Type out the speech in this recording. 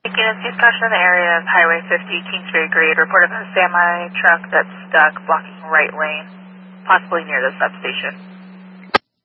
Taking a dispatch in the area of Highway 50, Kingsbury Grade, report of a semi truck that's stuck blocking right lane, possibly near the substation.